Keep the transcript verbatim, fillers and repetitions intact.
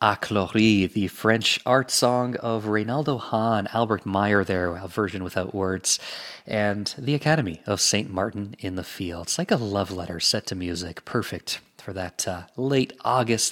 Achlorie, the French art song of Reynaldo Hahn, Albert Meyer there, a version without words, and the Academy of Saint Martin in the Fields. Like a love letter set to music, perfect for that uh, late August